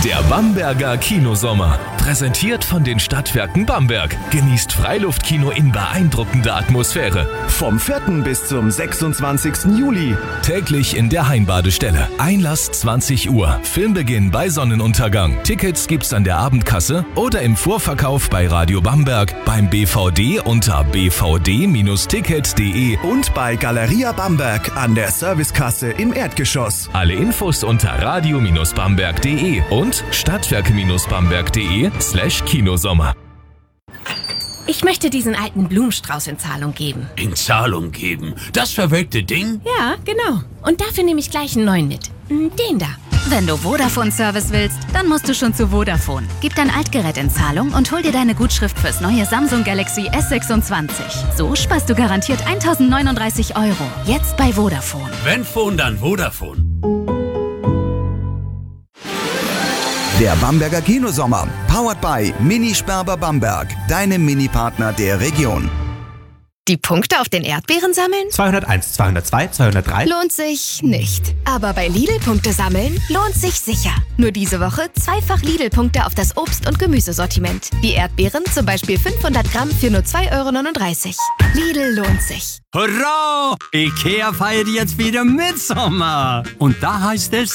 Der Bamberger Kinosommer. Präsentiert von den Stadtwerken Bamberg. Genießt Freiluftkino in beeindruckender Atmosphäre. Vom 4. bis zum 26. Juli. Täglich in der Heimbadestelle. Einlass 20 Uhr. Filmbeginn bei Sonnenuntergang. Tickets gibt's an der Abendkasse oder im Vorverkauf bei Radio Bamberg, beim BVD unter bvd-ticket.de Und bei Galeria Bamberg an der Servicekasse im Erdgeschoss. Alle Infos unter radio-bamberg.de und stadtwerke-bamberg.de/Kinosommer. Ich möchte diesen alten Blumenstrauß in Zahlung geben. In Zahlung geben? Das verwelkte Ding? Ja, genau. Und dafür nehme ich gleich einen neuen mit. Den da. Wenn du Vodafone-Service willst, dann musst du schon zu Vodafone. Gib dein Altgerät in Zahlung und hol dir deine Gutschrift fürs neue Samsung Galaxy S26. So sparst du garantiert 1.039 €. Jetzt bei Vodafone. Wenn Phone, dann Vodafone. Der Bamberger Kinosommer. Powered by Mini Sperber Bamberg. Deine Mini-Partner der Region. Die Punkte auf den Erdbeeren sammeln? 201, 202, 203. Lohnt sich nicht. Aber bei Lidl-Punkte sammeln lohnt sich sicher. Nur diese Woche zweifach Lidl-Punkte auf das Obst- und Gemüsesortiment. Die Erdbeeren zum Beispiel 500 Gramm für nur 2,39 €. Lidl lohnt sich. Hurra! Ikea feiert jetzt wieder Mitsommer. Und da heißt es